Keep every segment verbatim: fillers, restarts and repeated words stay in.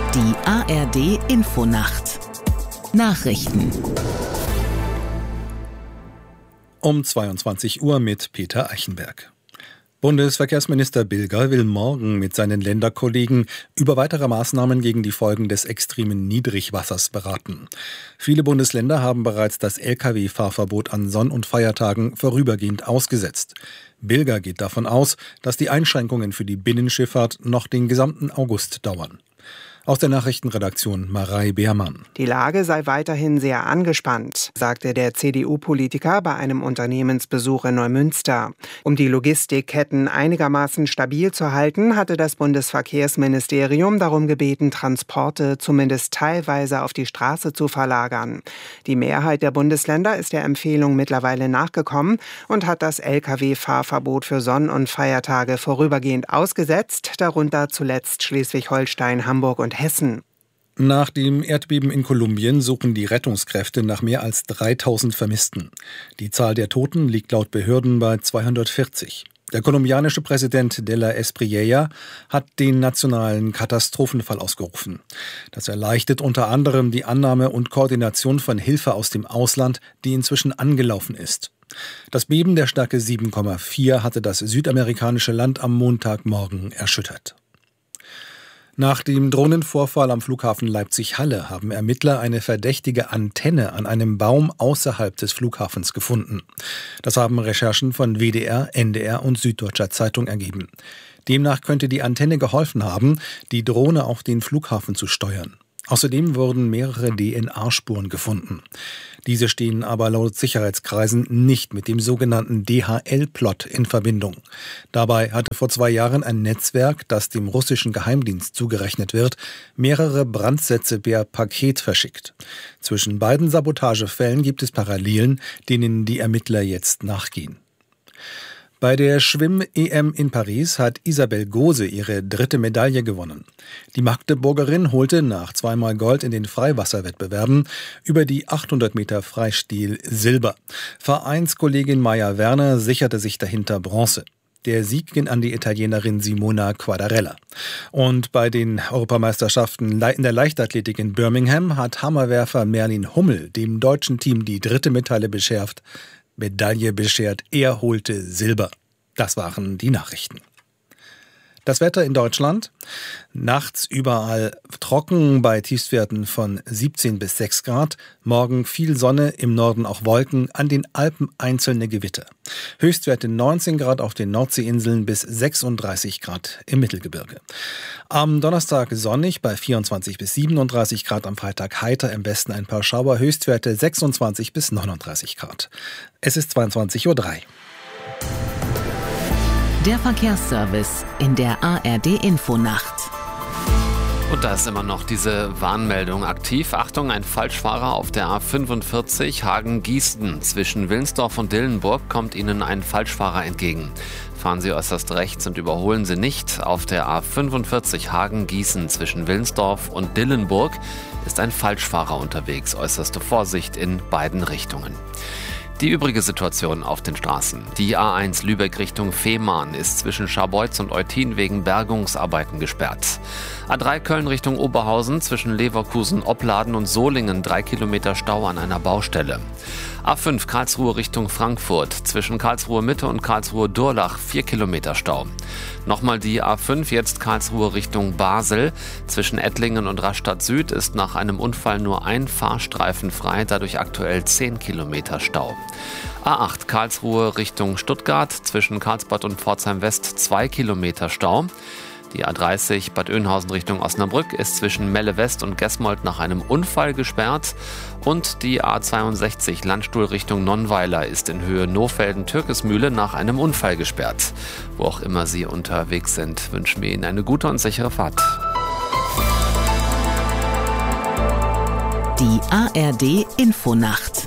Die A R D-Infonacht. Nachrichten. Um zweiundzwanzig Uhr mit Peter Eichenberg. Bundesverkehrsminister Bilger will morgen mit seinen Länderkollegen über weitere Maßnahmen gegen die Folgen des extremen Niedrigwassers beraten. Viele Bundesländer haben bereits das L K W-Fahrverbot an Sonn- und Feiertagen vorübergehend ausgesetzt. Bilger geht davon aus, dass die Einschränkungen für die Binnenschifffahrt noch den gesamten August dauern. Aus der Nachrichtenredaktion Marei Beermann. Die Lage sei weiterhin sehr angespannt, sagte der C D U-Politiker bei einem Unternehmensbesuch in Neumünster. Um die Logistikketten einigermaßen stabil zu halten, hatte das Bundesverkehrsministerium darum gebeten, Transporte zumindest teilweise auf die Straße zu verlagern. Die Mehrheit der Bundesländer ist der Empfehlung mittlerweile nachgekommen und hat das L K W-Fahrverbot für Sonn- und Feiertage vorübergehend ausgesetzt, darunter zuletzt Schleswig-Holstein, Hamburg und Hessen. Nach dem Erdbeben in Kolumbien suchen die Rettungskräfte nach mehr als dreitausend Vermissten. Die Zahl der Toten liegt laut Behörden bei zweihundertvierzig. Der kolumbianische Präsident de la Espriella hat den nationalen Katastrophenfall ausgerufen. Das erleichtert unter anderem die Annahme und Koordination von Hilfe aus dem Ausland, die inzwischen angelaufen ist. Das Beben der Stärke sieben Komma vier hatte das südamerikanische Land am Montagmorgen erschüttert. Nach dem Drohnenvorfall am Flughafen Leipzig-Halle haben Ermittler eine verdächtige Antenne an einem Baum außerhalb des Flughafens gefunden. Das haben Recherchen von W D R, N D R und Süddeutscher Zeitung ergeben. Demnach könnte die Antenne geholfen haben, die Drohne auf den Flughafen zu steuern. Außerdem wurden mehrere D N A-Spuren gefunden. Diese stehen aber laut Sicherheitskreisen nicht mit dem sogenannten D H L-Plot in Verbindung. Dabei hatte vor zwei Jahren ein Netzwerk, das dem russischen Geheimdienst zugerechnet wird, mehrere Brandsätze per Paket verschickt. Zwischen beiden Sabotagefällen gibt es Parallelen, denen die Ermittler jetzt nachgehen. Bei der Schwimm-E M in Paris hat Isabel Gose ihre dritte Medaille gewonnen. Die Magdeburgerin holte nach zweimal Gold in den Freiwasserwettbewerben über die achthundert Meter Freistil Silber. Vereinskollegin Maja Werner sicherte sich dahinter Bronze. Der Sieg ging an die Italienerin Simona Quadarella. Und bei den Europameisterschaften in der Leichtathletik in Birmingham hat Hammerwerfer Merlin Hummel dem deutschen Team die dritte Medaille beschert. Medaille beschert. Er holte Silber. Das waren die Nachrichten. Das Wetter in Deutschland. Nachts überall trocken bei Tiefstwerten von siebzehn bis sechs Grad. Morgen viel Sonne, im Norden auch Wolken, an den Alpen einzelne Gewitter. Höchstwerte neunzehn Grad auf den Nordseeinseln bis sechsunddreißig Grad im Mittelgebirge. Am Donnerstag sonnig bei vierundzwanzig bis siebenunddreißig Grad, am Freitag heiter, im Westen ein paar Schauer, Höchstwerte sechsundzwanzig bis neununddreißig Grad. Es ist zweiundzwanzig Uhr drei. Der Verkehrsservice in der A R D-Infonacht. Und da ist immer noch diese Warnmeldung aktiv. Achtung, ein Falschfahrer auf der A fünfundvierzig Hagen-Gießen. Zwischen Wilnsdorf und Dillenburg kommt Ihnen ein Falschfahrer entgegen. Fahren Sie äußerst rechts und überholen Sie nicht. Auf der A fünfundvierzig Hagen-Gießen zwischen Wilnsdorf und Dillenburg ist ein Falschfahrer unterwegs. Äußerste Vorsicht in beiden Richtungen. Die übrige Situation auf den Straßen. Die A eins Lübeck Richtung Fehmarn ist zwischen Scharbeutz und Eutin wegen Bergungsarbeiten gesperrt. A drei Köln Richtung Oberhausen zwischen Leverkusen, Opladen und Solingen drei Kilometer Stau an einer Baustelle. A fünf Karlsruhe Richtung Frankfurt zwischen Karlsruhe Mitte und Karlsruhe Durlach vier Kilometer Stau. Nochmal die A fünf, jetzt Karlsruhe Richtung Basel. Zwischen Ettlingen und Rastatt Süd ist nach einem Unfall nur ein Fahrstreifen frei, dadurch aktuell zehn Kilometer Stau. A acht Karlsruhe Richtung Stuttgart zwischen Karlsbad und Pforzheim West zwei Kilometer Stau. Die A dreißig Bad Oeynhausen Richtung Osnabrück ist zwischen Melle West und Gesmold nach einem Unfall gesperrt. Und die A zweiundsechzig Landstuhl Richtung Nonnweiler ist in Höhe Nohfelden-Türkesmühle nach einem Unfall gesperrt. Wo auch immer Sie unterwegs sind, wünschen wir Ihnen eine gute und sichere Fahrt. Die A R D-Infonacht.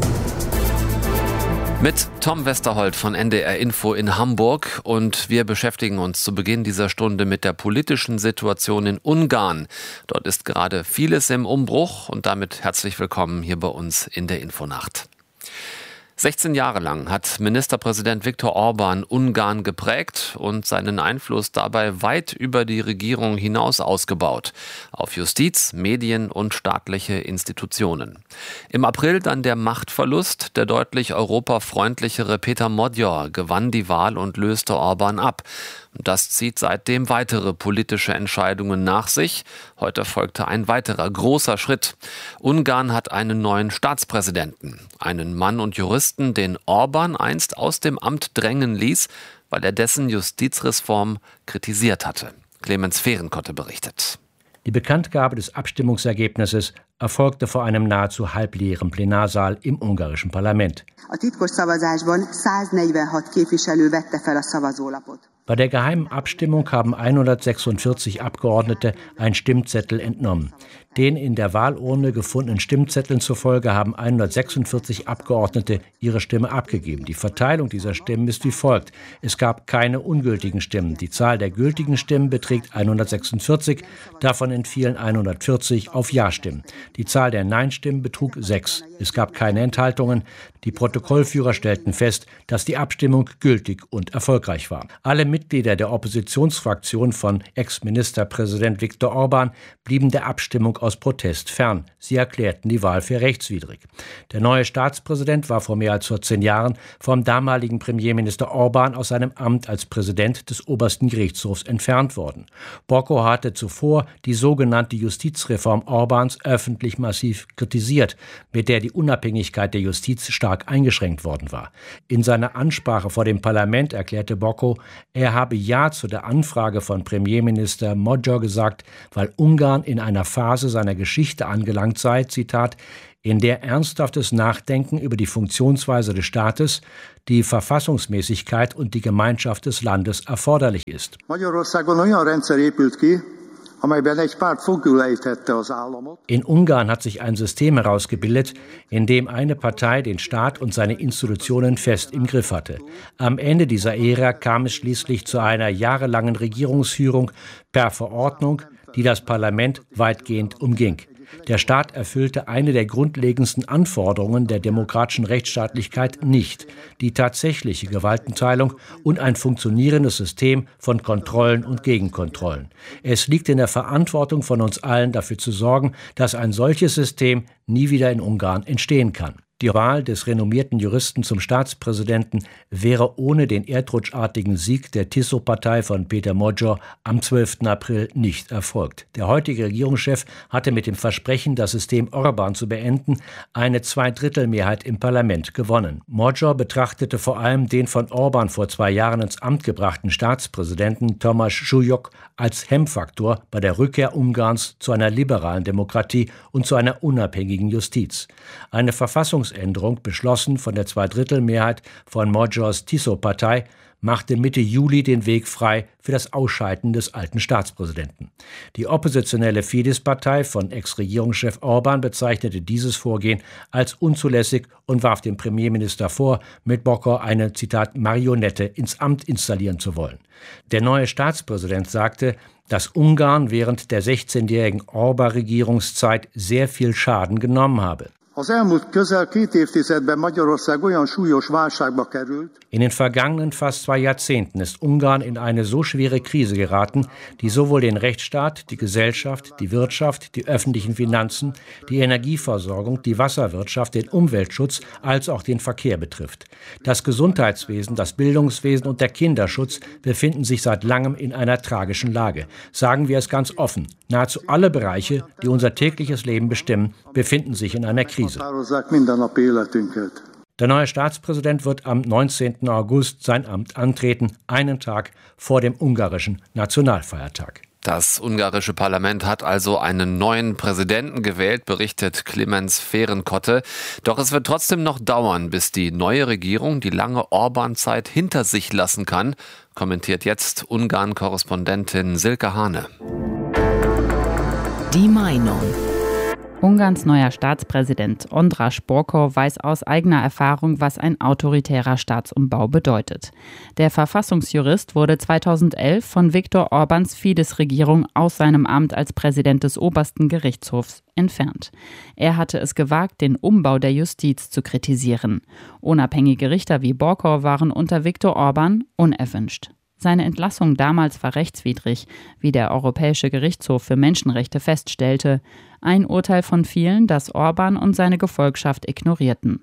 Mit Tom Westerholt von N D R Info in Hamburg, und wir beschäftigen uns zu Beginn dieser Stunde mit der politischen Situation in Ungarn. Dort ist gerade vieles im Umbruch, und damit herzlich willkommen hier bei uns in der Infonacht. sechzehn Jahre lang hat Ministerpräsident Viktor Orban Ungarn geprägt und seinen Einfluss dabei weit über die Regierung hinaus ausgebaut. Auf Justiz, Medien und staatliche Institutionen. Im April dann der Machtverlust. Der deutlich europafreundlichere Peter Magyar gewann die Wahl und löste Orban ab. Das zieht seitdem weitere politische Entscheidungen nach sich. Heute folgte ein weiterer großer Schritt. Ungarn hat einen neuen Staatspräsidenten, einen Mann und Juristen, den Orban einst aus dem Amt drängen ließ, weil er dessen Justizreform kritisiert hatte. Clemens Fehrenkotte berichtet. Die Bekanntgabe des Abstimmungsergebnisses erfolgte vor einem nahezu halbleeren Plenarsaal im ungarischen Parlament. Bei der geheimen Abstimmung haben hundertsechsundvierzig Abgeordnete einen Stimmzettel entnommen. Den in der Wahlurne gefundenen Stimmzetteln zufolge haben hundertsechsundvierzig Abgeordnete ihre Stimme abgegeben. Die Verteilung dieser Stimmen ist wie folgt. Es gab keine ungültigen Stimmen. Die Zahl der gültigen Stimmen beträgt hundertsechsundvierzig, davon entfielen hundertvierzig auf Ja-Stimmen. Die Zahl der Nein-Stimmen betrug sechs. Es gab keine Enthaltungen. Die Protokollführer stellten fest, dass die Abstimmung gültig und erfolgreich war. Alle Mitglieder der Oppositionsfraktion von Ex-Ministerpräsident Viktor Orban blieben der Abstimmung aus Protest fern. Sie erklärten die Wahl für rechtswidrig. Der neue Staatspräsident war vor mehr als vierzehn Jahren vom damaligen Premierminister Orban aus seinem Amt als Präsident des obersten Gerichtshofs entfernt worden. Boko hatte zuvor die sogenannte Justizreform Orbans öffentlich massiv kritisiert, mit der die Unabhängigkeit der Justiz stark eingeschränkt worden war. In seiner Ansprache vor dem Parlament erklärte Boko, er habe Ja zu der Anfrage von Premierminister Magyar gesagt, weil Ungarn in einer Phase seiner Geschichte angelangt sei, Zitat, in der ernsthaftes Nachdenken über die Funktionsweise des Staates, die Verfassungsmäßigkeit und die Gemeinschaft des Landes erforderlich ist. In Ungarn hat sich ein System herausgebildet, in dem eine Partei den Staat und seine Institutionen fest im Griff hatte. Am Ende dieser Ära kam es schließlich zu einer jahrelangen Regierungsführung per Verordnung, die das Parlament weitgehend umging. Der Staat erfüllte eine der grundlegendsten Anforderungen der demokratischen Rechtsstaatlichkeit nicht, die tatsächliche Gewaltenteilung und ein funktionierendes System von Kontrollen und Gegenkontrollen. Es liegt in der Verantwortung von uns allen, dafür zu sorgen, dass ein solches System nie wieder in Ungarn entstehen kann. Die Wahl des renommierten Juristen zum Staatspräsidenten wäre ohne den erdrutschartigen Sieg der Tiso-Partei von Peter Magyar am zwölften April nicht erfolgt. Der heutige Regierungschef hatte mit dem Versprechen, das System Orban zu beenden, eine Zweidrittelmehrheit im Parlament gewonnen. Magyar betrachtete vor allem den von Orban vor zwei Jahren ins Amt gebrachten Staatspräsidenten Tomáš Súlyog als Hemmfaktor bei der Rückkehr Ungarns zu einer liberalen Demokratie und zu einer unabhängigen Justiz. Eine Verfassungsänderung, beschlossen von der Zweidrittelmehrheit von Magyars Tiso-Partei, machte Mitte Juli den Weg frei für das Ausscheiden des alten Staatspräsidenten. Die oppositionelle Fidesz-Partei von Ex-Regierungschef Orban bezeichnete dieses Vorgehen als unzulässig und warf dem Premierminister vor, mit Boko eine, Zitat, Marionette ins Amt installieren zu wollen. Der neue Staatspräsident sagte, dass Ungarn während der sechzehnjährigen Orban-Regierungszeit sehr viel Schaden genommen habe. In den vergangenen fast zwei Jahrzehnten ist Ungarn in eine so schwere Krise geraten, die sowohl den Rechtsstaat, die Gesellschaft, die Wirtschaft, die öffentlichen Finanzen, die Energieversorgung, die Wasserwirtschaft, den Umweltschutz als auch den Verkehr betrifft. Das Gesundheitswesen, das Bildungswesen und der Kinderschutz befinden sich seit langem in einer tragischen Lage. Sagen wir es ganz offen, nahezu alle Bereiche, die unser tägliches Leben bestimmen, befinden sich in einer Krise. Der neue Staatspräsident wird am neunzehnten August sein Amt antreten, einen Tag vor dem ungarischen Nationalfeiertag. Das ungarische Parlament hat also einen neuen Präsidenten gewählt, berichtet Clemens Fehrenkotte. Doch es wird trotzdem noch dauern, bis die neue Regierung die lange Orban-Zeit hinter sich lassen kann, kommentiert jetzt Ungarn-Korrespondentin Silke Hane. Die Meinung. Ungarns neuer Staatspräsident András Borko weiß aus eigener Erfahrung, was ein autoritärer Staatsumbau bedeutet. Der Verfassungsjurist wurde zweitausendelf von Viktor Orbáns Fidesz-Regierung aus seinem Amt als Präsident des obersten Gerichtshofs entfernt. Er hatte es gewagt, den Umbau der Justiz zu kritisieren. Unabhängige Richter wie Borko waren unter Viktor Orbán unerwünscht. Seine Entlassung damals war rechtswidrig, wie der Europäische Gerichtshof für Menschenrechte feststellte. Ein Urteil von vielen, das Orbán und seine Gefolgschaft ignorierten.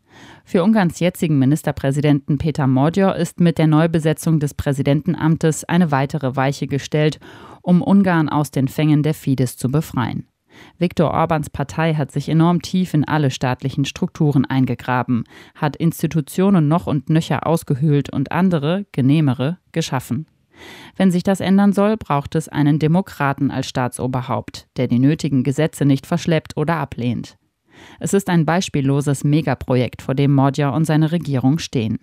Für Ungarns jetzigen Ministerpräsidenten Péter Magyar ist mit der Neubesetzung des Präsidentenamtes eine weitere Weiche gestellt, um Ungarn aus den Fängen der Fidesz zu befreien. Viktor Orbáns Partei hat sich enorm tief in alle staatlichen Strukturen eingegraben, hat Institutionen noch und nöcher ausgehöhlt und andere, genehmere, geschaffen. Wenn sich das ändern soll, braucht es einen Demokraten als Staatsoberhaupt, der die nötigen Gesetze nicht verschleppt oder ablehnt. Es ist ein beispielloses Megaprojekt, vor dem Magyar und seine Regierung stehen.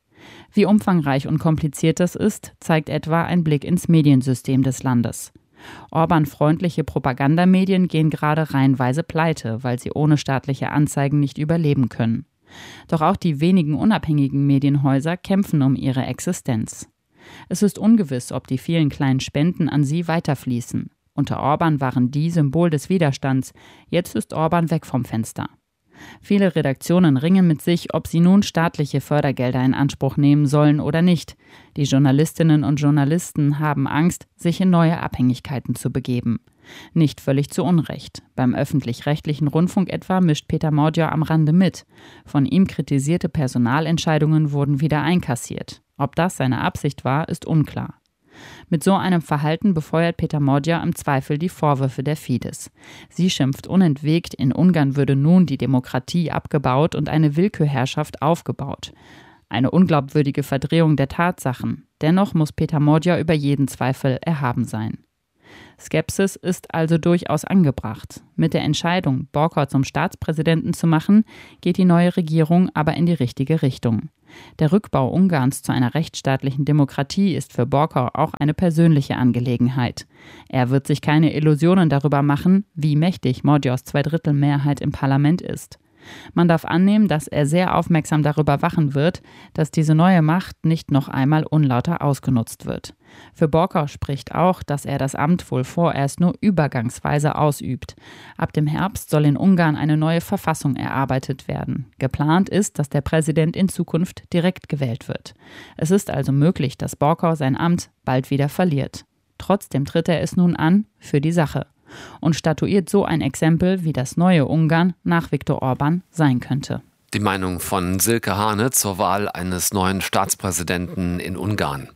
Wie umfangreich und kompliziert das ist, zeigt etwa ein Blick ins Mediensystem des Landes. Orbán-freundliche Propagandamedien gehen gerade reihenweise pleite, weil sie ohne staatliche Anzeigen nicht überleben können. Doch auch die wenigen unabhängigen Medienhäuser kämpfen um ihre Existenz. Es ist ungewiss, ob die vielen kleinen Spenden an sie weiterfließen. Unter Orbán waren die Symbol des Widerstands, jetzt ist Orbán weg vom Fenster. Viele Redaktionen ringen mit sich, ob sie nun staatliche Fördergelder in Anspruch nehmen sollen oder nicht. Die Journalistinnen und Journalisten haben Angst, sich in neue Abhängigkeiten zu begeben. Nicht völlig zu Unrecht. Beim öffentlich-rechtlichen Rundfunk etwa mischt Péter Magyar am Rande mit. Von ihm kritisierte Personalentscheidungen wurden wieder einkassiert. Ob das seine Absicht war, ist unklar. Mit so einem Verhalten befeuert Péter Magyar im Zweifel die Vorwürfe der Fidesz. Sie schimpft unentwegt, in Ungarn würde nun die Demokratie abgebaut und eine Willkürherrschaft aufgebaut. Eine unglaubwürdige Verdrehung der Tatsachen. Dennoch muss Péter Magyar über jeden Zweifel erhaben sein. Skepsis ist also durchaus angebracht. Mit der Entscheidung, Borko zum Staatspräsidenten zu machen, geht die neue Regierung aber in die richtige Richtung. Der Rückbau Ungarns zu einer rechtsstaatlichen Demokratie ist für Borko auch eine persönliche Angelegenheit. Er wird sich keine Illusionen darüber machen, wie mächtig Magyars Zweidrittelmehrheit im Parlament ist. Man darf annehmen, dass er sehr aufmerksam darüber wachen wird, dass diese neue Macht nicht noch einmal unlauter ausgenutzt wird. Für Borko spricht auch, dass er das Amt wohl vorerst nur übergangsweise ausübt. Ab dem Herbst soll in Ungarn eine neue Verfassung erarbeitet werden. Geplant ist, dass der Präsident in Zukunft direkt gewählt wird. Es ist also möglich, dass Borko sein Amt bald wieder verliert. Trotzdem tritt er es nun an für die Sache und statuiert so ein Exempel, wie das neue Ungarn nach Viktor Orbán sein könnte. Die Meinung von Silke Hane zur Wahl eines neuen Staatspräsidenten in Ungarn.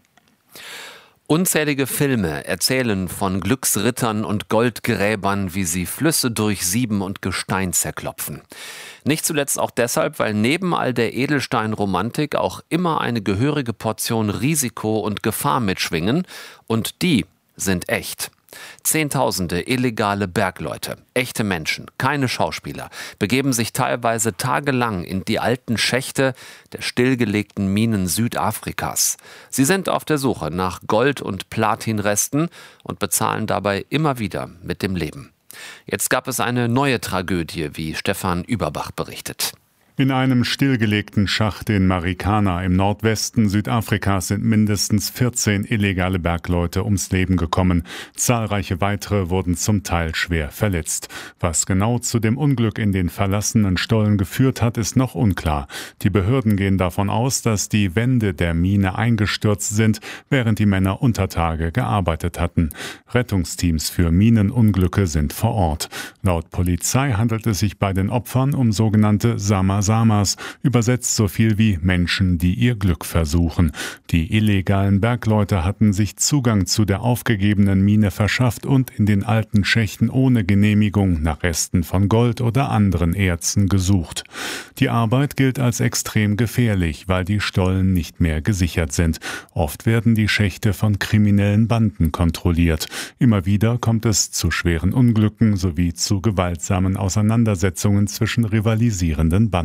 Unzählige Filme erzählen von Glücksrittern und Goldgräbern, wie sie Flüsse durchsieben und Gestein zerklopfen. Nicht zuletzt auch deshalb, weil neben all der Edelsteinromantik auch immer eine gehörige Portion Risiko und Gefahr mitschwingen, und die sind echt. Zehntausende illegale Bergleute, echte Menschen, keine Schauspieler, begeben sich teilweise tagelang in die alten Schächte der stillgelegten Minen Südafrikas. Sie sind auf der Suche nach Gold- und Platinresten und bezahlen dabei immer wieder mit dem Leben. Jetzt gab es eine neue Tragödie, wie Stefan Überbach berichtet. In einem stillgelegten Schacht in Marikana im Nordwesten Südafrikas sind mindestens vierzehn illegale Bergleute ums Leben gekommen. Zahlreiche weitere wurden zum Teil schwer verletzt. Was genau zu dem Unglück in den verlassenen Stollen geführt hat, ist noch unklar. Die Behörden gehen davon aus, dass die Wände der Mine eingestürzt sind, während die Männer unter Tage gearbeitet hatten. Rettungsteams für Minenunglücke sind vor Ort. Laut Polizei handelt es sich bei den Opfern um sogenannte Sama Samas, übersetzt so viel wie Menschen, die ihr Glück versuchen. Die illegalen Bergleute hatten sich Zugang zu der aufgegebenen Mine verschafft und in den alten Schächten ohne Genehmigung nach Resten von Gold oder anderen Erzen gesucht. Die Arbeit gilt als extrem gefährlich, weil die Stollen nicht mehr gesichert sind. Oft werden die Schächte von kriminellen Banden kontrolliert. Immer wieder kommt es zu schweren Unglücken sowie zu gewaltsamen Auseinandersetzungen zwischen rivalisierenden Banden.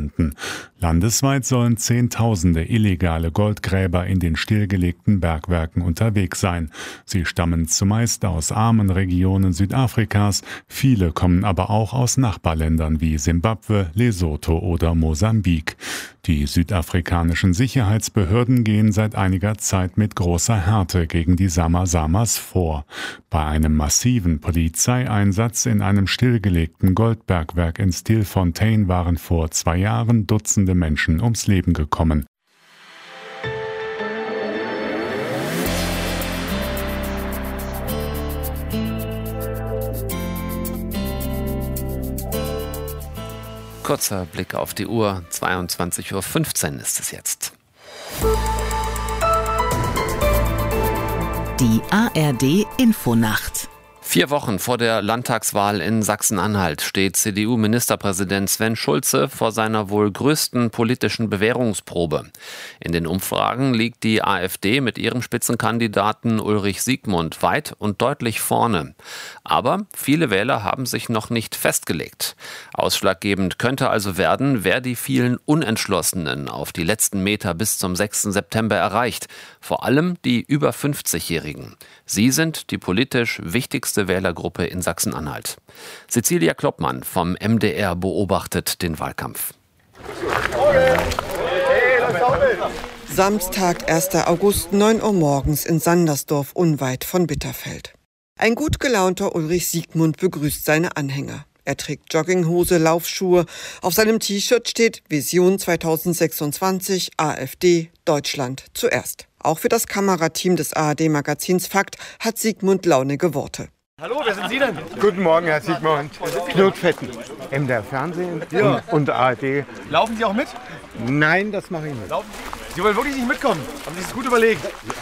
könnten. Landesweit sollen Zehntausende illegale Goldgräber in den stillgelegten Bergwerken unterwegs sein. Sie stammen zumeist aus armen Regionen Südafrikas, viele kommen aber auch aus Nachbarländern wie Simbabwe, Lesotho oder Mosambik. Die südafrikanischen Sicherheitsbehörden gehen seit einiger Zeit mit großer Härte gegen die Sama-Samas vor. Bei einem massiven Polizeieinsatz in einem stillgelegten Goldbergwerk in Stilfontein waren vor zwei Jahren Dutzende Menschen ums Leben gekommen. Kurzer Blick auf die Uhr, zweiundzwanzig Uhr fünfzehn ist es jetzt. Die A R D-Infonacht. Vier Wochen vor der Landtagswahl in Sachsen-Anhalt steht C D U-Ministerpräsident Sven Schulze vor seiner wohl größten politischen Bewährungsprobe. In den Umfragen liegt die AfD mit ihrem Spitzenkandidaten Ulrich Siegmund weit und deutlich vorne. Aber viele Wähler haben sich noch nicht festgelegt. Ausschlaggebend könnte also werden, wer die vielen Unentschlossenen auf die letzten Meter bis zum sechsten September erreicht. Vor allem die über fünfzigjährigen. Sie sind die politisch wichtigste Wählergruppe in Sachsen-Anhalt. Cecilia Kloppmann vom M D R beobachtet den Wahlkampf. Samstag, erster August, neun Uhr morgens in Sandersdorf unweit von Bitterfeld. Ein gut gelaunter Ulrich Siegmund begrüßt seine Anhänger. Er trägt Jogginghose, Laufschuhe. Auf seinem T-Shirt steht Vision zweitausendsechsundzwanzig, AfD, Deutschland zuerst. Auch für das Kamerateam des A R D-Magazins Fakt hat Siegmund launige Worte. Hallo, wer sind Sie denn? Guten Morgen, Herr Siegmund. Knutfetten, M D R Fernsehen ja. und, und A R D. Laufen Sie auch mit? Nein, das mache ich nicht. Laufen? Sie wollen wirklich nicht mitkommen? Haben Sie sich das gut überlegt?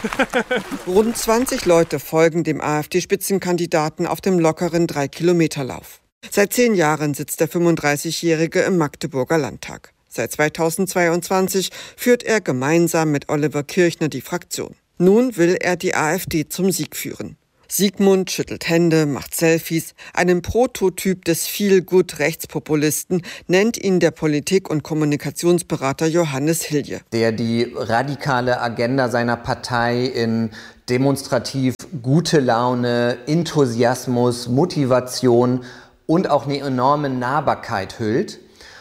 Rund zwanzig Leute folgen dem AfD-Spitzenkandidaten auf dem lockeren drei Kilometer Lauf. Seit zehn Jahren sitzt der fünfunddreißigjährige im Magdeburger Landtag. Seit zweitausendzweiundzwanzig führt er gemeinsam mit Oliver Kirchner die Fraktion. Nun will er die AfD zum Sieg führen. Siegmund schüttelt Hände, macht Selfies. Einen Prototyp des Feel-Good-Rechtspopulisten nennt ihn der Politik- und Kommunikationsberater Johannes Hilje. Der die radikale Agenda seiner Partei in demonstrativ gute Laune, Enthusiasmus, Motivation und auch eine enorme Nahbarkeit hüllt.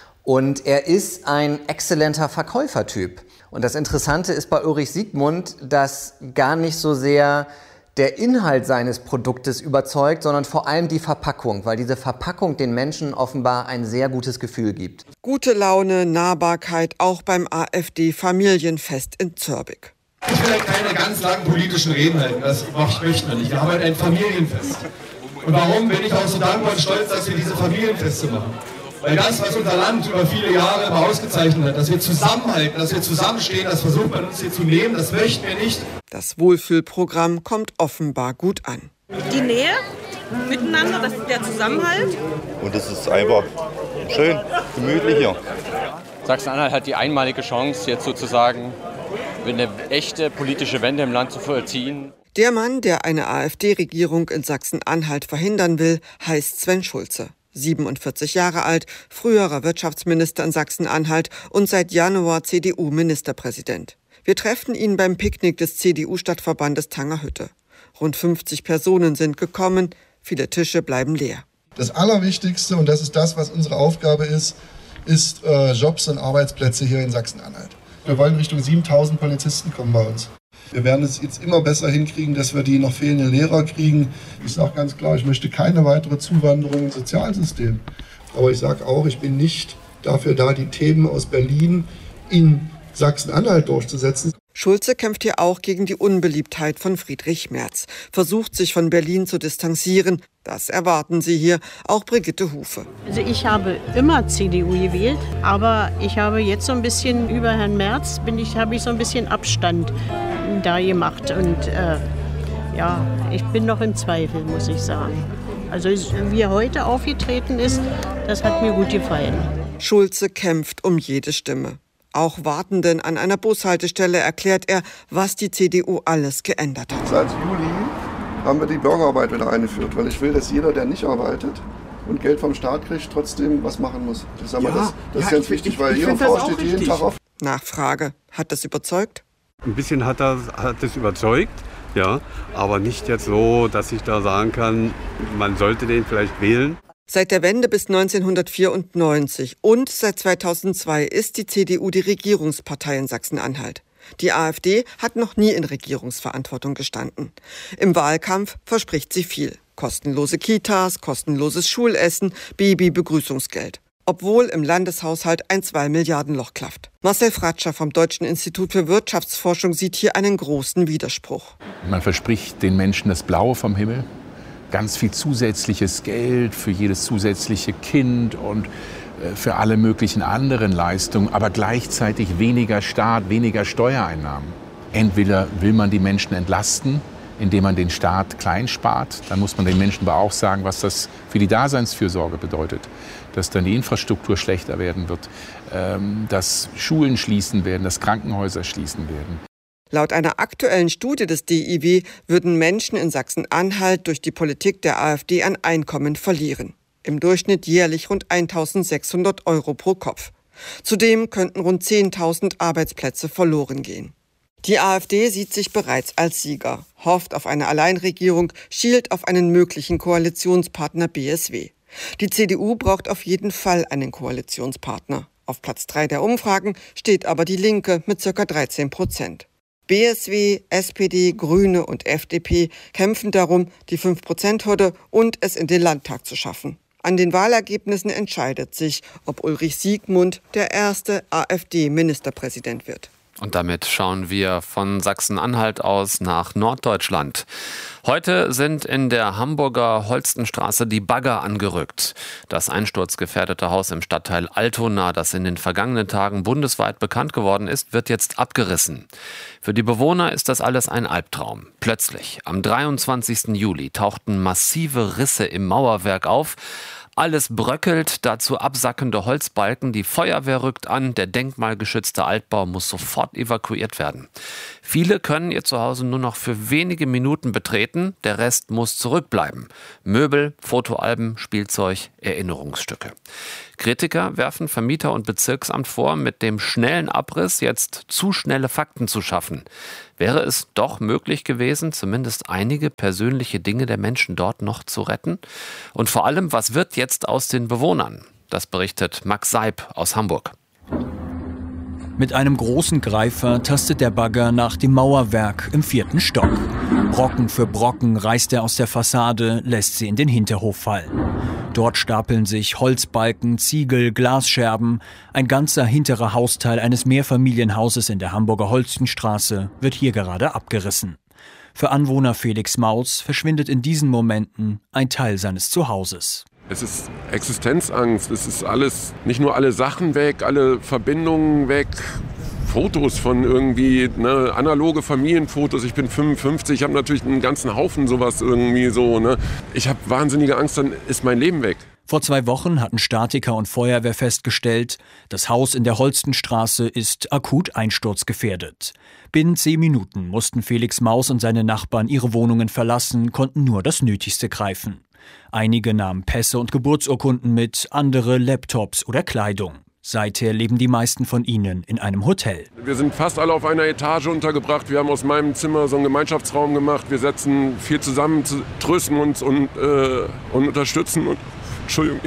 Und er ist ein exzellenter Verkäufertyp. Und das Interessante ist bei Ulrich Siegmund, dass gar nicht so sehr der Inhalt seines Produktes überzeugt, sondern vor allem die Verpackung, weil diese Verpackung den Menschen offenbar ein sehr gutes Gefühl gibt. Gute Laune, Nahbarkeit auch beim AfD-Familienfest in Zörbig. Ich will keine ganz langen politischen Reden halten, das möchte man nicht. Wir haben halt ein Familienfest. Und warum bin ich auch so dankbar und stolz, dass wir diese Familienfeste machen? Weil das, was unser Land über viele Jahre immer ausgezeichnet hat, dass wir zusammenhalten, dass wir zusammenstehen, das versucht man uns hier zu nehmen, das möchten wir nicht. Das Wohlfühlprogramm kommt offenbar gut an. Die Nähe miteinander, das ist der Zusammenhalt. Und es ist einfach schön, gemütlich hier. Sachsen-Anhalt hat die einmalige Chance, jetzt sozusagen eine echte politische Wende im Land zu vollziehen. Der Mann, der eine AfD-Regierung in Sachsen-Anhalt verhindern will, heißt Sven Schulze. siebenundvierzig Jahre alt, früherer Wirtschaftsminister in Sachsen-Anhalt und seit Januar C D U-Ministerpräsident. Wir treffen ihn beim Picknick des C D U-Stadtverbandes Tangerhütte. Rund fünfzig Personen sind gekommen, viele Tische bleiben leer. Das Allerwichtigste, und das ist das, was unsere Aufgabe ist, ist äh, Jobs und Arbeitsplätze hier in Sachsen-Anhalt. Wir wollen Richtung siebentausend Polizisten kommen bei uns. Wir werden es jetzt immer besser hinkriegen, dass wir die noch fehlenden Lehrer kriegen. Ich sage ganz klar, ich möchte keine weitere Zuwanderung ins Sozialsystem. Aber ich sage auch, ich bin nicht dafür da, die Themen aus Berlin in Sachsen-Anhalt durchzusetzen. Schulze kämpft hier auch gegen die Unbeliebtheit von Friedrich Merz, versucht sich von Berlin zu distanzieren. Das erwarten Sie hier, auch Brigitte Hufe. Also ich habe immer C D U gewählt, aber ich habe jetzt so ein bisschen über Herrn Merz, bin ich, habe ich so ein bisschen Abstand da gemacht. Und äh, ja, ich bin noch im Zweifel, muss ich sagen. Also wie er heute aufgetreten ist, das hat mir gut gefallen. Schulze kämpft um jede Stimme. Auch Wartenden an einer Bushaltestelle erklärt er, was die C D U alles geändert hat. Seit Juli haben wir die Bürgerarbeit wieder eingeführt, weil ich will, dass jeder, der nicht arbeitet, und Geld vom Staat kriegt, trotzdem was machen muss. Ich sag mal, Ja, das, das ja, ist ganz ich- wichtig, ich- weil ich Ihre find das Frau auch steht jeden richtig. Tag auf. Nachfrage. Hat das überzeugt? Ein bisschen hat das, hat das überzeugt, ja, aber nicht jetzt so, dass ich da sagen kann, man sollte den vielleicht wählen. Seit der Wende bis neunzehnhundertvierundneunzig und seit zweitausendzwei ist die C D U die Regierungspartei in Sachsen-Anhalt. Die AfD hat noch nie in Regierungsverantwortung gestanden. Im Wahlkampf verspricht sie viel. Kostenlose Kitas, kostenloses Schulessen, Baby-Begrüßungsgeld. Obwohl im Landeshaushalt ein zwei Milliarden Loch klafft. Marcel Fratscher vom Deutschen Institut für Wirtschaftsforschung sieht hier einen großen Widerspruch. Man verspricht den Menschen das Blaue vom Himmel, ganz viel zusätzliches Geld für jedes zusätzliche Kind und äh, für alle möglichen anderen Leistungen, aber gleichzeitig weniger Staat, weniger Steuereinnahmen. Entweder will man die Menschen entlasten, indem man den Staat klein spart, dann muss man den Menschen aber auch sagen, was das für die Daseinsfürsorge bedeutet. Dass dann die Infrastruktur schlechter werden wird, ähm, dass Schulen schließen werden, dass Krankenhäuser schließen werden. Laut einer aktuellen Studie des D I W würden Menschen in Sachsen-Anhalt durch die Politik der AfD an Einkommen verlieren. Im Durchschnitt jährlich rund eintausendsechshundert Euro pro Kopf. Zudem könnten rund zehntausend Arbeitsplätze verloren gehen. Die AfD sieht sich bereits als Sieger, hofft auf eine Alleinregierung, schielt auf einen möglichen Koalitionspartner B S W. Die C D U braucht auf jeden Fall einen Koalitionspartner. Auf Platz drei der Umfragen steht aber die Linke mit ca. dreizehn Prozent. B S W, S P D, Grüne und F D P kämpfen darum, die fünf Prozent Hürde und es in den Landtag zu schaffen. An den Wahlergebnissen entscheidet sich, ob Ulrich Siegmund der erste AfD-Ministerpräsident wird. Und damit schauen wir von Sachsen-Anhalt aus nach Norddeutschland. Heute sind in der Hamburger Holstenstraße die Bagger angerückt. Das einsturzgefährdete Haus im Stadtteil Altona, das in den vergangenen Tagen bundesweit bekannt geworden ist, wird jetzt abgerissen. Für die Bewohner ist das alles ein Albtraum. Plötzlich, am dreiundzwanzigsten Juli, tauchten massive Risse im Mauerwerk auf. Alles bröckelt, dazu absackende Holzbalken, die Feuerwehr rückt an, der denkmalgeschützte Altbau muss sofort evakuiert werden. Viele können ihr Zuhause nur noch für wenige Minuten betreten, der Rest muss zurückbleiben. Möbel, Fotoalben, Spielzeug, Erinnerungsstücke. Kritiker werfen Vermieter und Bezirksamt vor, mit dem schnellen Abriss jetzt zu schnelle Fakten zu schaffen. Wäre es doch möglich gewesen, zumindest einige persönliche Dinge der Menschen dort noch zu retten? Und vor allem, was wird jetzt aus den Bewohnern? Das berichtet Max Seib aus Hamburg. Mit einem großen Greifer tastet der Bagger nach dem Mauerwerk im vierten Stock. Brocken für Brocken reißt er aus der Fassade, lässt sie in den Hinterhof fallen. Dort stapeln sich Holzbalken, Ziegel, Glasscherben. Ein ganzer hinterer Hausteil eines Mehrfamilienhauses in der Hamburger Holstenstraße wird hier gerade abgerissen. Für Anwohner Felix Maus verschwindet in diesen Momenten ein Teil seines Zuhauses. Es ist Existenzangst, es ist alles, nicht nur alle Sachen weg, alle Verbindungen weg, Fotos von irgendwie, ne, analoge Familienfotos. Ich bin fünfundfünfzig, ich habe natürlich einen ganzen Haufen sowas irgendwie so. Ne. Ich habe wahnsinnige Angst, dann ist mein Leben weg. Vor zwei Wochen hatten Statiker und Feuerwehr festgestellt, das Haus in der Holstenstraße ist akut einsturzgefährdet. Binnen zehn Minuten mussten Felix Maus und seine Nachbarn ihre Wohnungen verlassen, konnten nur das Nötigste greifen. Einige nahmen Pässe und Geburtsurkunden mit, andere Laptops oder Kleidung. Seither leben die meisten von ihnen in einem Hotel. Wir sind fast alle auf einer Etage untergebracht. Wir haben aus meinem Zimmer so einen Gemeinschaftsraum gemacht. Wir setzen viel zusammen, trösten uns und, äh, und unterstützen. Und, Entschuldigung.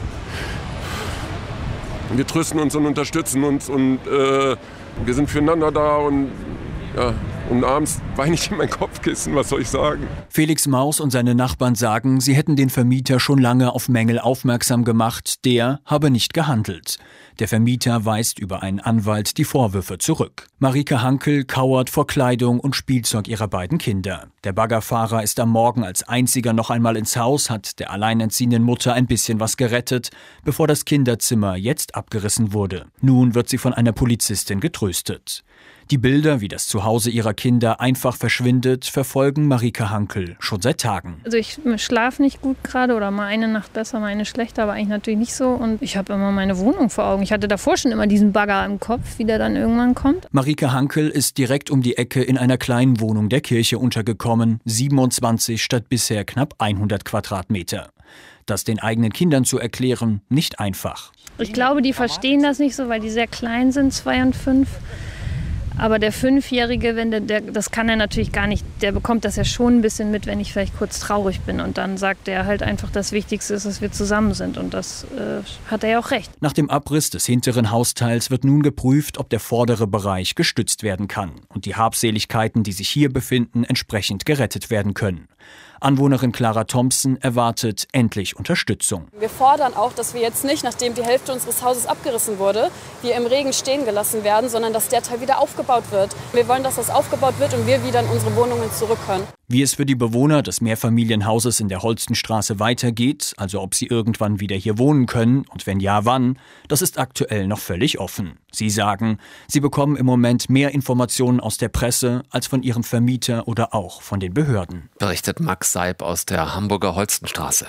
Wir trösten uns und unterstützen uns und äh, wir sind füreinander da und ja. Und abends weine ich in mein Kopfkissen, was soll ich sagen? Felix Maus und seine Nachbarn sagen, sie hätten den Vermieter schon lange auf Mängel aufmerksam gemacht, der habe nicht gehandelt. Der Vermieter weist über einen Anwalt die Vorwürfe zurück. Marike Hankel kauert vor Kleidung und Spielzeug ihrer beiden Kinder. Der Baggerfahrer ist am Morgen als einziger noch einmal ins Haus, hat der alleinerziehenden Mutter ein bisschen was gerettet, bevor das Kinderzimmer jetzt abgerissen wurde. Nun wird sie von einer Polizistin getröstet. Die Bilder, wie das Zuhause ihrer Kinder einfach verschwindet, verfolgen Marike Hankel schon seit Tagen. Also ich schlafe nicht gut gerade oder mal eine Nacht besser, mal eine schlechter, aber eigentlich natürlich nicht so. Und ich habe immer meine Wohnung vor Augen. Ich hatte davor schon immer diesen Bagger im Kopf, wie der dann irgendwann kommt. Marike Hankel ist direkt um die Ecke in einer kleinen Wohnung der Kirche untergekommen, siebenundzwanzig statt bisher knapp hundert Quadratmeter. Das den eigenen Kindern zu erklären, nicht einfach. Ich glaube, die verstehen das nicht so, weil die sehr klein sind, zwei und fünf. Aber der Fünfjährige, wenn der, der, das kann er natürlich gar nicht, der bekommt das ja schon ein bisschen mit, wenn ich vielleicht kurz traurig bin. Und dann sagt er halt einfach, das Wichtigste ist, dass wir zusammen sind. Und das äh, hat er ja auch recht. Nach dem Abriss des hinteren Hausteils wird nun geprüft, ob der vordere Bereich gestützt werden kann und die Habseligkeiten, die sich hier befinden, entsprechend gerettet werden können. Anwohnerin Clara Thompson erwartet endlich Unterstützung. Wir fordern auch, dass wir jetzt nicht, nachdem die Hälfte unseres Hauses abgerissen wurde, wir im Regen stehen gelassen werden, sondern dass der Teil wieder aufgebaut wird. Wir wollen, dass das aufgebaut wird und wir wieder in unsere Wohnungen zurück können. Wie es für die Bewohner des Mehrfamilienhauses in der Holstenstraße weitergeht, also ob sie irgendwann wieder hier wohnen können und wenn ja, wann, das ist aktuell noch völlig offen. Sie sagen, sie bekommen im Moment mehr Informationen aus der Presse als von ihrem Vermieter oder auch von den Behörden. Berichtet Max Seib aus der Hamburger Holstenstraße.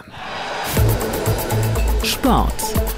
Sport.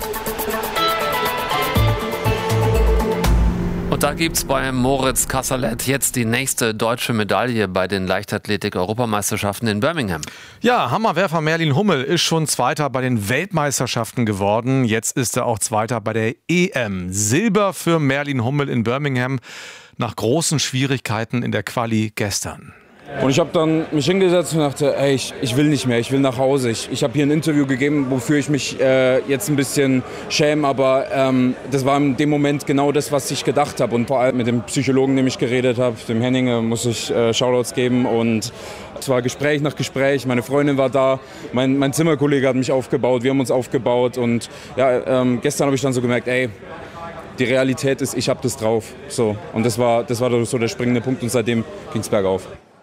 Und da gibt's bei Moritz Kasserlet jetzt die nächste deutsche Medaille bei den Leichtathletik-Europameisterschaften in Birmingham. Ja, Hammerwerfer Merlin Hummel ist schon Zweiter bei den Weltmeisterschaften geworden. Jetzt ist er auch Zweiter bei der E M. Silber für Merlin Hummel in Birmingham nach großen Schwierigkeiten in der Quali gestern. Und ich habe dann mich hingesetzt und dachte, ey, ich, ich will nicht mehr, ich will nach Hause. Ich, ich habe hier ein Interview gegeben, wofür ich mich äh, jetzt ein bisschen schäme, aber ähm, das war in dem Moment genau das, was ich gedacht habe. Und vor allem mit dem Psychologen, dem ich geredet habe, dem Henninge, muss ich äh, Shoutouts geben. Und es war Gespräch nach Gespräch, meine Freundin war da, mein, mein Zimmerkollege hat mich aufgebaut, wir haben uns aufgebaut. Und ja, ähm, gestern habe ich dann so gemerkt, ey, die Realität ist, ich habe das drauf. So. Und das war, das war so der springende Punkt und seitdem ging es bergauf.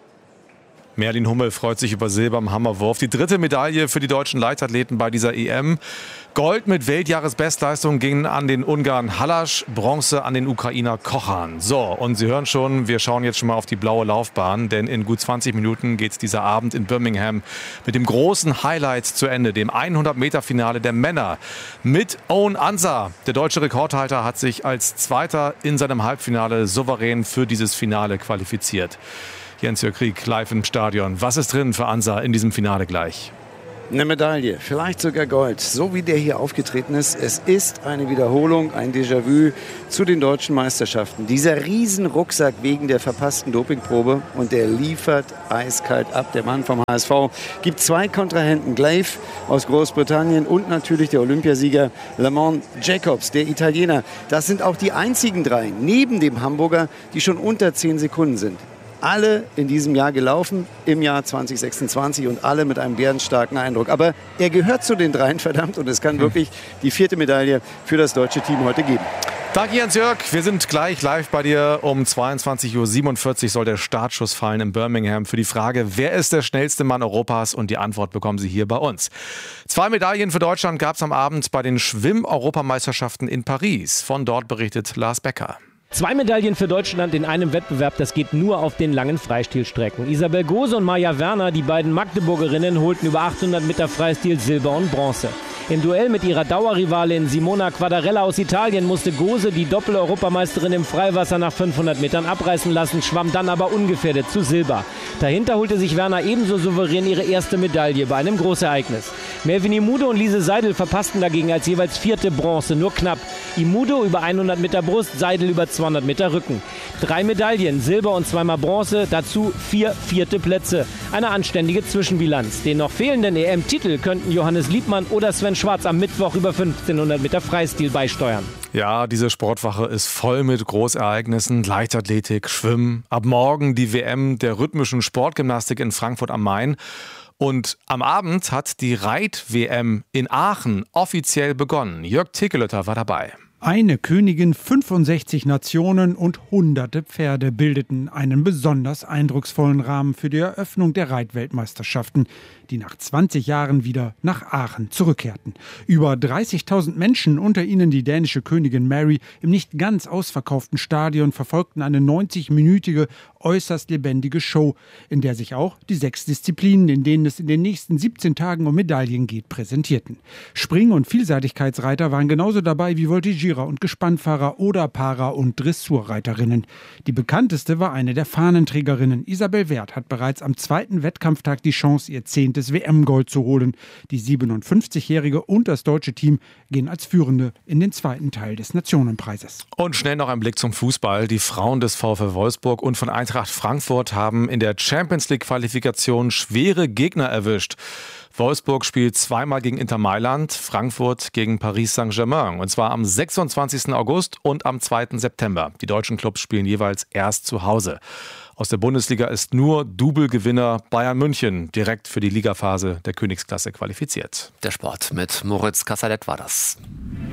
Merlin Hummel freut sich über Silber im Hammerwurf. Die dritte Medaille für die deutschen Leichtathleten bei dieser E M. Gold mit Weltjahresbestleistung ging an den Ungarn Hallasch, Bronze an den Ukrainer Kochan. So, und Sie hören schon, wir schauen jetzt schon mal auf die blaue Laufbahn, denn in gut zwanzig Minuten geht es dieser Abend in Birmingham mit dem großen Highlight zu Ende, dem hundert-Meter-Finale der Männer mit Owen Ansa. Der deutsche Rekordhalter hat sich als Zweiter in seinem Halbfinale souverän für dieses Finale qualifiziert. Jens-Jörg Krieg live im Stadion. Was ist drin für Ansa in diesem Finale gleich? Eine Medaille, vielleicht sogar Gold. So wie der hier aufgetreten ist, es ist eine Wiederholung, ein Déjà-vu zu den deutschen Meisterschaften. Dieser Riesenrucksack wegen der verpassten Dopingprobe und der liefert eiskalt ab. Der Mann vom H S V gibt zwei Kontrahenten, Glaive aus Großbritannien und natürlich der Olympiasieger Lamont Jacobs, der Italiener. Das sind auch die einzigen drei, neben dem Hamburger, die schon unter zehn Sekunden sind. Alle in diesem Jahr gelaufen, im Jahr zwanzig sechsundzwanzig und alle mit einem bärenstarken Eindruck. Aber er gehört zu den dreien, verdammt, und es kann wirklich die vierte Medaille für das deutsche Team heute geben. Danke, Jens-Jörg. Wir sind gleich live bei dir. Um zweiundzwanzig Uhr siebenundvierzig soll der Startschuss fallen in Birmingham für die Frage, wer ist der schnellste Mann Europas? Und die Antwort bekommen Sie hier bei uns. Zwei Medaillen für Deutschland gab es am Abend bei den Schwimm-Europameisterschaften in Paris. Von dort berichtet Lars Becker. Zwei Medaillen für Deutschland in einem Wettbewerb, das geht nur auf den langen Freistilstrecken. Isabel Gose und Maja Werner, die beiden Magdeburgerinnen, holten über achthundert Meter Freistil Silber und Bronze. Im Duell mit ihrer Dauerrivalin Simona Quadarella aus Italien musste Gose die Doppel-Europameisterin im Freiwasser nach fünfhundert Metern abreißen lassen, schwamm dann aber ungefährdet zu Silber. Dahinter holte sich Werner ebenso souverän ihre erste Medaille bei einem Großereignis. Mervin Imudo und Lise Seidel verpassten dagegen als jeweils vierte Bronze, nur knapp. Imudo über hundert Meter Brust, Seidel über zweihundert Meter Rücken. Drei Medaillen, Silber und zweimal Bronze, dazu vier vierte Plätze. Eine anständige Zwischenbilanz. Den noch fehlenden E M-Titel könnten Johannes Liebmann oder Sven Schwarz am Mittwoch über fünfzehnhundert Meter Freistil beisteuern. Ja, diese Sportwoche ist voll mit Großereignissen, Leichtathletik, Schwimmen. Ab morgen die W M der rhythmischen Sportgymnastik in Frankfurt am Main. Und am Abend hat die Reit-W M in Aachen offiziell begonnen. Jörg Tekelötter war dabei. Eine Königin, fünfundsechzig Nationen und hunderte Pferde bildeten einen besonders eindrucksvollen Rahmen für die Eröffnung der Reitweltmeisterschaften, die nach zwanzig Jahren wieder nach Aachen zurückkehrten. Über dreißigtausend Menschen, unter ihnen die dänische Königin Mary, im nicht ganz ausverkauften Stadion verfolgten eine neunzig-minütige, äußerst lebendige Show, in der sich auch die sechs Disziplinen, in denen es in den nächsten siebzehn Tagen um Medaillen geht, präsentierten. Spring- und Vielseitigkeitsreiter waren genauso dabei wie Voltigierer und Gespannfahrer oder Para- und Dressurreiterinnen. Die bekannteste war eine der Fahnenträgerinnen. Isabel Werth hat bereits am zweiten Wettkampftag die Chance, ihr zehntes W M-Gold zu holen. Die siebenundfünfzigjährige und das deutsche Team gehen als Führende in den zweiten Teil des Nationenpreises. Und schnell noch ein Blick zum Fußball. Die Frauen des VfL Wolfsburg und von Eintracht Frankfurt haben in der Champions-League-Qualifikation schwere Gegner erwischt. Wolfsburg spielt zweimal gegen Inter Mailand, Frankfurt gegen Paris Saint-Germain. Und zwar am sechsundzwanzigsten August und am zweiten September. Die deutschen Clubs spielen jeweils erst zu Hause. Aus der Bundesliga ist nur Double-Gewinner Bayern München direkt für die Ligaphase der Königsklasse qualifiziert. Der Sport mit Moritz Kassalet war das.